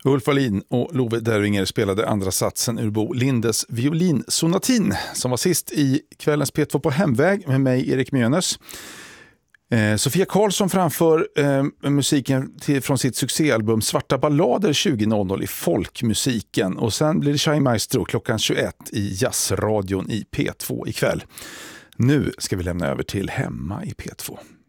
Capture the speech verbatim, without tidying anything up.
Ulf Wallin och Love Derringer spelade andra satsen ur Bo Lindes violinsonatin som var sist i kvällens P två på hemväg med mig Erik Mjöners. Eh, Sofia Karlsson framför eh, musiken till, från sitt succéalbum Svarta ballader tjugo noll noll i folkmusiken, och sen blir det Chai Maestro klockan tjugoett i jazzradion i P två ikväll. Nu ska vi lämna över till Hemma i P två.